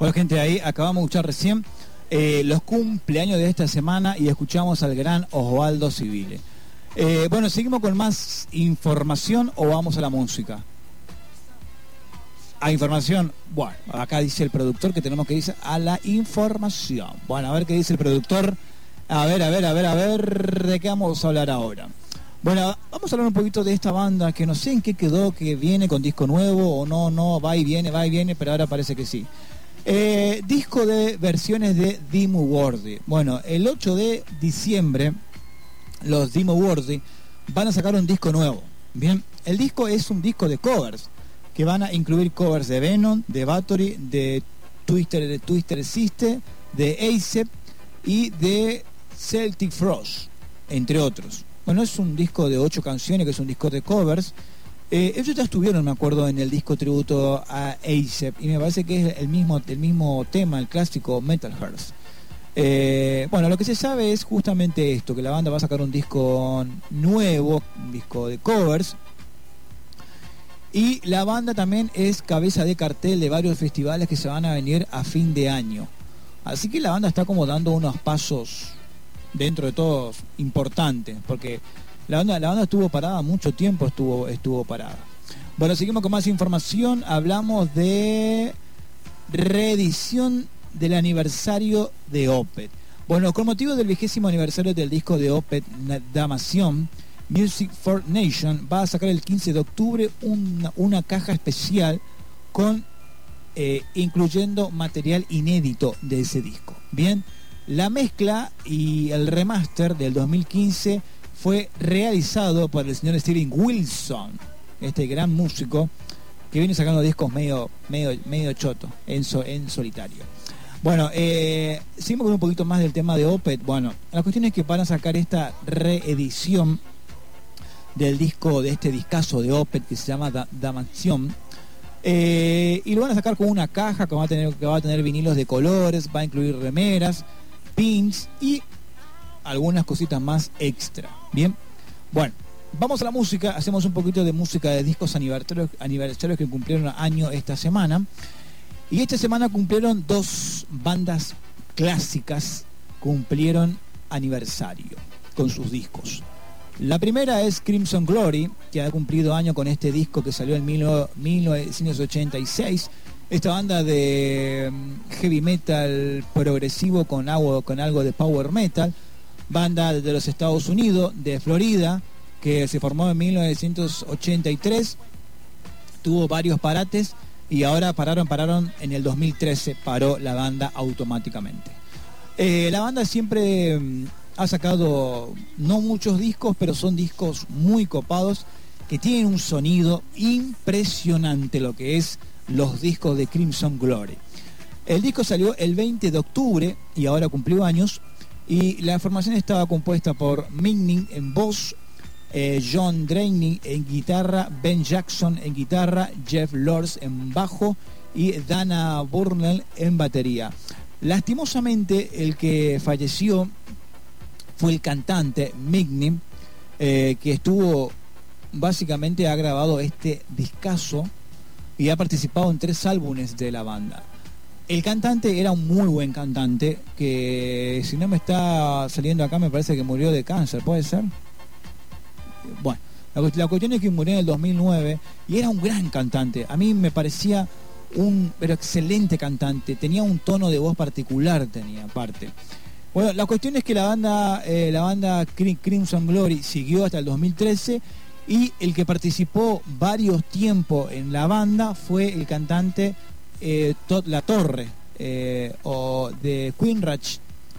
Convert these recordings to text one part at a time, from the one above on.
Bueno, gente, ahí acabamos de escuchar recién los cumpleaños de esta semana y escuchamos al gran Osvaldo Civile. Bueno, ¿seguimos con más información o vamos a la música? A información. Bueno, acá dice el productor que tenemos que ir a la información. Bueno, a ver qué dice el productor. A ver, ¿de qué vamos a hablar ahora? Bueno, vamos a hablar un poquito de esta banda que no sé en qué quedó, que viene con disco nuevo o no, va y viene, pero ahora parece que sí. Disco de versiones de Dimmu Borgir. Bueno, el 8 de diciembre los Dimmu Borgir van a sacar un disco nuevo. Bien, el disco es un disco de covers que van a incluir covers de Venom, de Bathory, de Twisted Sister, de ASAP y de Celtic Frost, entre otros. Bueno, es un disco de 8 canciones, que es un disco de covers. Ellos ya estuvieron, me acuerdo, en el disco tributo a ASAP y me parece que es el mismo tema, el clásico Metal Hearts. Bueno, lo que se sabe es justamente esto, que la banda va a sacar un disco nuevo, un disco de covers, y la banda también es cabeza de cartel de varios festivales que se van a venir a fin de año. Así que la banda está como dando unos pasos, dentro de todos, importantes, porque la banda estuvo parada mucho tiempo, estuvo parada. Bueno, seguimos con más información. Hablamos de reedición del aniversario de Opeth. Bueno, con motivo del 20º aniversario del disco de Opeth, Damnation, Music for Nation va a sacar el 15 de octubre una caja especial con incluyendo material inédito de ese disco. Bien, la mezcla y el remaster del 2015 fue realizado por el señor Steven Wilson, este gran músico que viene sacando discos medio choto en solitario. Bueno, seguimos con un poquito más del tema de Opeth. Bueno, la cuestión es que van a sacar esta reedición del disco, de este discazo de Opeth que se llama Damnation, y lo van a sacar con una caja que va a tener vinilos de colores, va a incluir remeras, pins y algunas cositas más extra. Bien, bueno, vamos a la música. Hacemos un poquito de música de discos aniversarios que cumplieron año esta semana. Y esta semana cumplieron 2 bandas clásicas, cumplieron aniversario con sus discos. La primera es Crimson Glory, que ha cumplido año con este disco que salió en 1986. Esta banda de heavy metal progresivo con algo de power metal, banda de los Estados Unidos, de Florida, que se formó en 1983, tuvo varios parates y ahora pararon en el 2013, paró la banda automáticamente. La banda siempre ha sacado no muchos discos, pero son discos muy copados, que tienen un sonido impresionante, lo que es los discos de Crimson Glory. El disco salió el 20 de octubre y ahora cumplió años, y la formación estaba compuesta por Mick en voz, John Drainey en guitarra, Ben Jackson en guitarra, Jeff Lords en bajo y Dana Burnell en batería. Lastimosamente, el que falleció fue el cantante Mick, que básicamente ha grabado este discazo y ha participado en 3 álbumes de la banda. El cantante era un muy buen cantante, que si no me está saliendo acá me parece que murió de cáncer, ¿puede ser? Bueno, la cuestión es que murió en el 2009 y era un gran cantante. A mí me parecía pero excelente cantante, tenía un tono de voz particular, tenía aparte. Bueno, la cuestión es que la banda Crimson Glory siguió hasta el 2013 y el que participó varios tiempos en la banda fue el cantante Todd La Torre, o de Queenrach.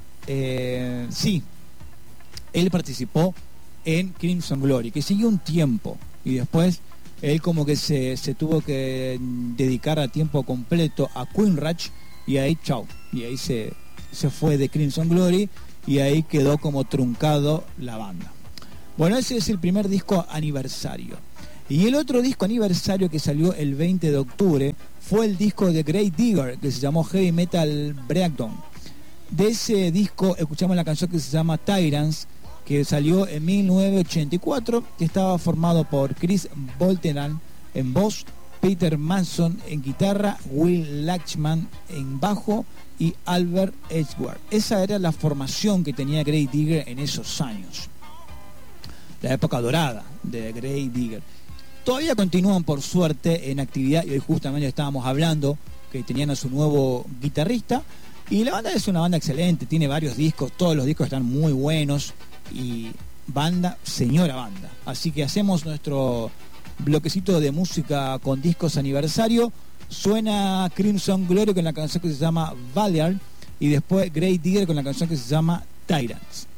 Sí, él participó en Crimson Glory, que siguió un tiempo y después él como que se tuvo que dedicar a tiempo completo a Queenrach y ahí chau, y ahí se fue de Crimson Glory y ahí quedó como truncado la banda. Bueno, ese es el primer disco aniversario. Y el otro disco aniversario que salió el 20 de octubre fue el disco de Grave Digger, que se llamó Heavy Metal Breakdown. De ese disco escuchamos la canción que se llama Tyrants, que salió en 1984, que estaba formado por Chris Boltenan en voz, Peter Manson en guitarra, Will Lachman en bajo y Albert Edgeworth. Esa era la formación que tenía Grave Digger en esos años, la época dorada de Grave Digger. Todavía continúan, por suerte, en actividad, y hoy justamente estábamos hablando que tenían a su nuevo guitarrista, y la banda es una banda excelente, tiene varios discos, todos los discos están muy buenos, y señora banda. Así que hacemos nuestro bloquecito de música con discos aniversario. Suena Crimson Glory con la canción que se llama Valiant, y después Grave Digger con la canción que se llama Tyrants.